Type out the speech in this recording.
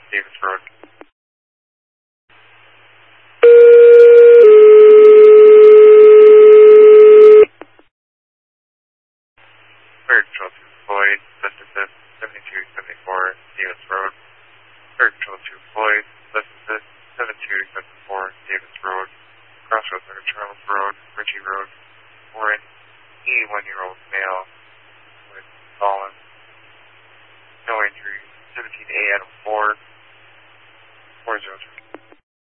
Davis Road. Third Control 2 Floyd, left assist 7274 Davis Road. Third Control 2 Floyd, left assist 7274 Davis Road. Crossroads under Charles Road, Ritchie Road. Warren, 81-year-old male with fallen. No injuries. 17A Adam 4. 403.